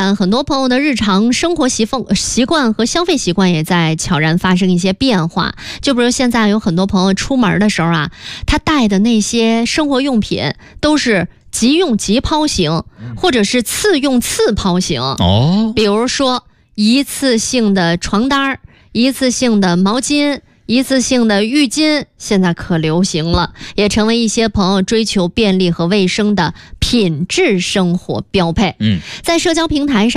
然，很多朋友的日常生活习惯和消费习惯也在悄然发生一些变化。就比如现在有很多朋友出门的时候啊，他带的那些生活用品都是即用即抛型，或者是次用次抛型。比如说一次性的床单、一次性的毛巾、一次性的浴巾，现在可流行了，也成为一些朋友追求便利和卫生的品质生活标配。在社交平台上